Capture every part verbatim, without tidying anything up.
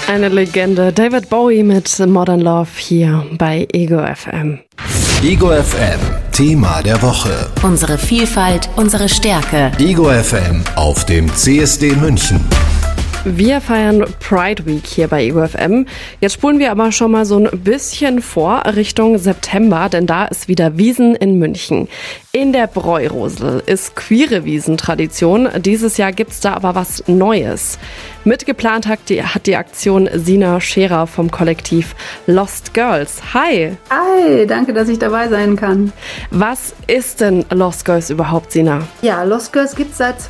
Eine Legende. David Bowie mit Modern Love hier bei Ego F M. Ego F M, Thema der Woche. Unsere Vielfalt, unsere Stärke. Ego F M auf dem C S D München. Wir feiern Pride Week hier bei Ego F M. Jetzt spulen wir aber schon mal so ein bisschen vor Richtung September, denn da ist wieder Wiesn in München. In der Bräurosel ist queere Wiesn-Tradition. Dieses Jahr gibt's da aber was Neues. Mitgeplant hat die, hat die Aktion Sina Scherer vom Kollektiv Lost Girls. Hi! Hi, danke, dass ich dabei sein kann. Was ist denn Lost Girls überhaupt, Sina? Ja, Lost Girls gibt es seit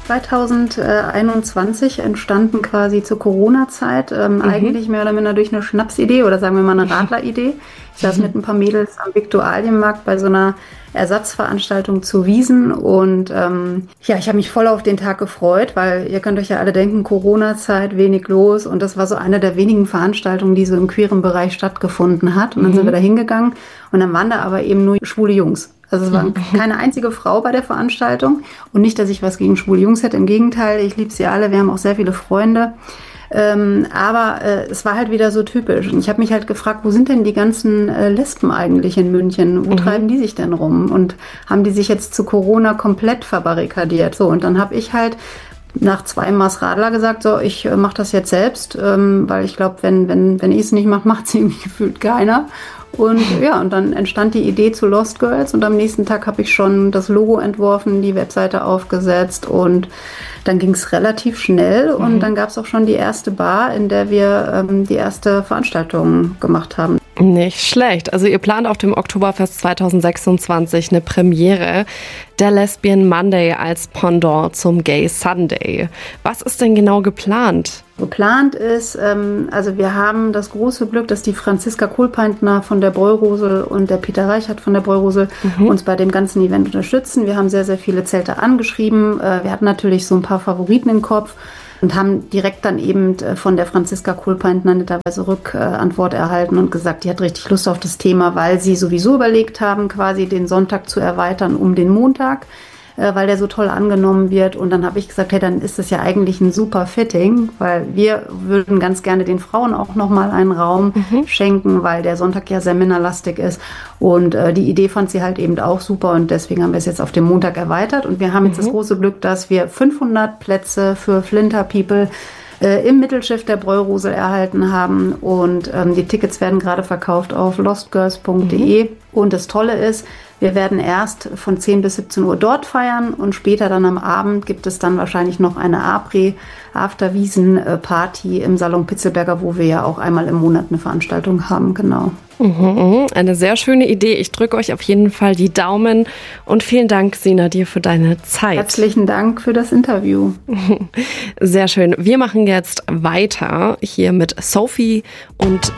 zweitausendeinundzwanzig, entstanden quasi zur Corona-Zeit. Ähm, mhm. Eigentlich mehr oder minder durch eine Schnapsidee oder sagen wir mal eine Radleridee. Ich saß mhm. mit ein paar Mädels am Viktualienmarkt bei so einer Ersatzveranstaltung zu Wiesn und ähm, ja, ich habe mich voll auf den Tag gefreut, weil ihr könnt euch ja alle denken, Corona-Zeit, wenig los und das war so eine der wenigen Veranstaltungen, die so im queeren Bereich stattgefunden hat und dann mhm. sind wir da hingegangen und dann waren da aber eben nur schwule Jungs. Also es war keine einzige Frau bei der Veranstaltung und nicht, dass ich was gegen schwule Jungs hätte, im Gegenteil, ich liebe sie alle, wir haben auch sehr viele Freunde. Ähm, aber äh, es war halt wieder so typisch. Und ich habe mich halt gefragt, wo sind denn die ganzen äh, Lesben eigentlich in München? Wo mhm. treiben die sich denn rum? Und haben die sich jetzt zu Corona komplett verbarrikadiert? So, und dann habe ich halt nach zwei Maß Radler gesagt, so, ich äh, mache das jetzt selbst, ähm, weil ich glaube, wenn, wenn, wenn ich es nicht mache, macht es irgendwie gefühlt keiner. Und ja, und dann entstand die Idee zu Lost Girls und am nächsten Tag habe ich schon das Logo entworfen, die Webseite aufgesetzt und dann ging es relativ schnell und mhm. dann gab es auch schon die erste Bar, in der wir ähm, die erste Veranstaltung gemacht haben. Nicht schlecht. Also ihr plant auf dem Oktoberfest zweitausendsechsundzwanzig eine Premiere, der Lesbian Monday als Pendant zum Gay Sunday. Was ist denn genau geplant? Geplant ist, ähm, also wir haben das große Glück, dass die Franziska Kohlpeintner von der Bräurosel und der Peter Reichert von der Bräurosel mhm. uns bei dem ganzen Event unterstützen. Wir haben sehr, sehr viele Zelte angeschrieben. Äh, wir hatten natürlich so ein paar Favoriten im Kopf und haben direkt dann eben von der Franziska Kohlpeintner netterweise Rückantwort erhalten und gesagt, die hat richtig Lust auf das Thema, weil sie sowieso überlegt haben, quasi den Sonntag zu erweitern um den Montag, weil der so toll angenommen wird. Und dann habe ich gesagt, hey, dann ist das ja eigentlich ein super Fitting, weil wir würden ganz gerne den Frauen auch nochmal einen Raum mhm. schenken, weil der Sonntag ja sehr männerlastig ist. Und äh, die Idee fand sie halt eben auch super und deswegen haben wir es jetzt auf den Montag erweitert. Und wir haben jetzt mhm. das große Glück, dass wir fünfhundert Plätze für Flinter People äh, im Mittelschiff der Bräurosel erhalten haben. Und ähm, die Tickets werden gerade verkauft auf lostgirls punkt de. Mhm. Und das Tolle ist, wir werden erst von zehn bis siebzehn Uhr dort feiern und später dann am Abend gibt es dann wahrscheinlich noch eine Après, After-Wiesen-Party im Salon Pitzelberger, wo wir ja auch einmal im Monat eine Veranstaltung haben, genau. Mhm, eine sehr schöne Idee. Ich drücke euch auf jeden Fall die Daumen und vielen Dank, Sina, dir für deine Zeit. Herzlichen Dank für das Interview. Sehr schön. Wir machen jetzt weiter hier mit Sophie und